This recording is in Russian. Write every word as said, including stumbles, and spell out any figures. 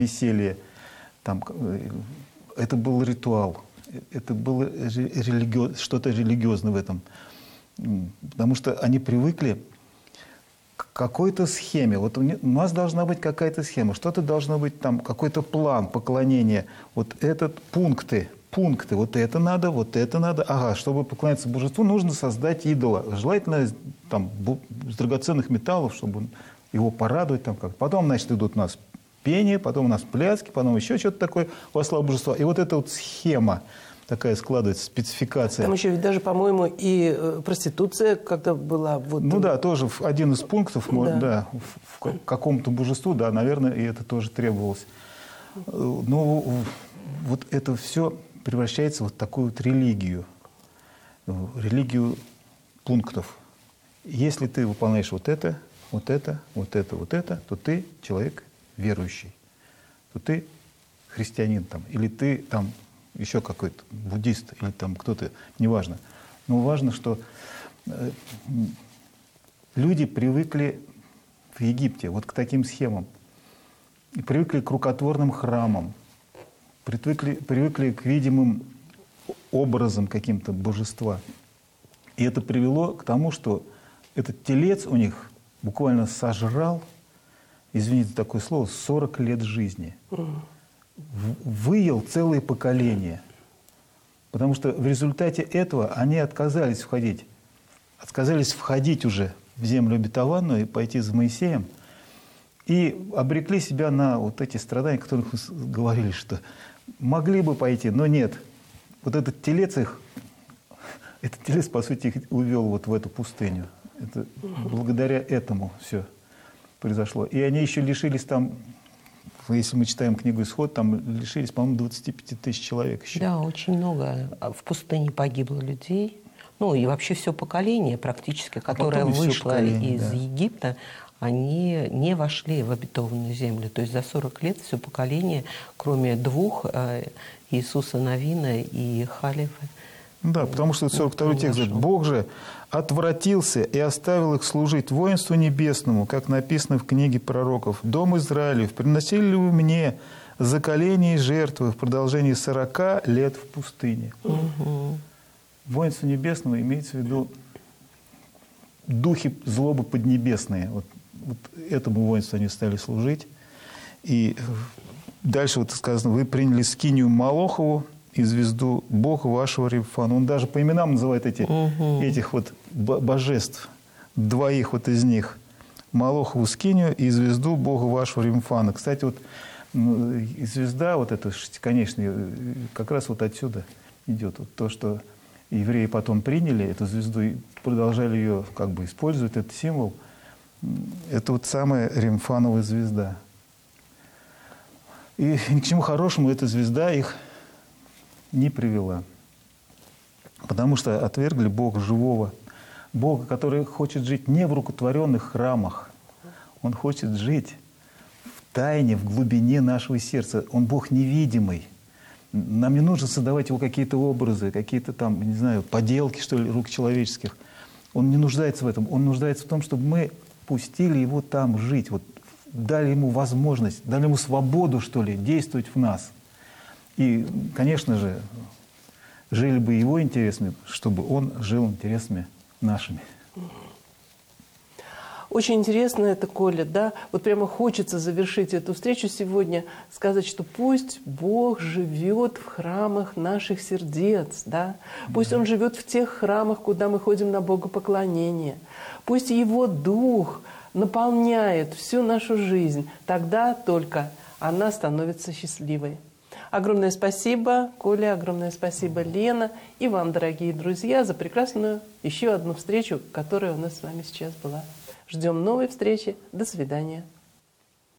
веселье. Там, это был ритуал, это было религи... что-то религиозное в этом. Потому что они привыкли к какой-то схеме. Вот у нас должна быть какая-то схема, что-то должно быть там, какой-то план поклонения. Вот этот пункты, пункты, вот это надо, вот это надо. Ага, чтобы поклоняться божеству, нужно создать идола. Желательно там, с драгоценных металлов, чтобы его порадовать. Там, как. Потом, значит, идут у нас пение, потом у нас пляски, потом еще что-то такое во славу божества. И вот эта вот схема такая складывается, спецификация. Там еще ведь даже, по-моему, и проституция как-то была. Вот... Ну да, тоже один из пунктов, да. Может, да, в каком-то божеству, да, наверное, и это тоже требовалось. Но вот это все превращается в вот такую вот религию, религию пунктов. Если ты выполняешь вот это, вот это, вот это, вот это, то ты человек верующий, то ты христианин там, или ты там еще какой-то буддист, или там кто-то, неважно. Но важно, что э, люди привыкли в Египте вот к таким схемам, и привыкли к рукотворным храмам, привыкли, привыкли к видимым образам каким-то божества. И это привело к тому, что этот телец у них буквально сожрал, извините такое слово, сорок лет жизни. Выел целые поколения. Потому что в результате этого они отказались входить. Отказались входить уже в землю обетованную и пойти за Моисеем. И обрекли себя на вот эти страдания, о которых мы говорили, что могли бы пойти, но нет. Вот этот телец их, этот телец, по сути, их увел вот в эту пустыню. Это благодаря этому все произошло. И они еще лишились там, если мы читаем книгу «Исход», там лишились, по-моему, двадцати пяти тысяч человек еще. Да, очень много в пустыне погибло людей. Ну и вообще все поколение практически, которое а вышло из да. Египта, они не вошли в обетованную землю. То есть за сорок лет все поколение, кроме двух, Иисуса Навина и Халифа. Да, потому что сорок второй текст говорит: «Бог же отвратился и оставил их служить воинству небесному, как написано в книге пророков. Дом Израилев, приносили ли вы мне заколение и жертвы в продолжении сорока лет в пустыне?» Угу. Воинство небесного имеется в виду духи злобы поднебесные. Вот, вот этому воинству они стали служить. И дальше вот сказано: «Вы приняли скинию Молохову и звезду Бога вашего Римфана». Он даже по именам называет эти, угу. этих вот божеств, двоих вот из них. Молохову скинию и звезду Бога вашего Римфана. Кстати, вот звезда вот эта шестиконечная как раз вот отсюда идет. Вот то, что евреи потом приняли эту звезду и продолжали ее как бы использовать, этот символ, это вот самая Римфанова звезда. И ни к чему хорошему эта звезда их не привела. Потому что отвергли Бога живого. Бога, который хочет жить не в рукотворенных храмах. Он хочет жить в тайне, в глубине нашего сердца. Он Бог невидимый. Нам не нужно создавать его какие-то образы, какие-то там, не знаю, поделки, что ли, рук человеческих. Он не нуждается в этом. Он нуждается в том, чтобы мы пустили его там жить. Вот, дали ему возможность, дали ему свободу, что ли, действовать в нас. И, конечно же, жили бы его интересами, чтобы он жил интересами нашими. Очень интересно это, Коля, да? Вот прямо хочется завершить эту встречу сегодня, сказать, что пусть Бог живет в храмах наших сердец, да? Пусть да. Он живет в тех храмах, куда мы ходим на богопоклонение. Пусть Его Дух наполняет всю нашу жизнь. Тогда только она становится счастливой. Огромное спасибо, Коля, огромное спасибо, Лена, и вам, дорогие друзья, за прекрасную еще одну встречу, которая у нас с вами сейчас была. Ждем новой встречи. До свидания.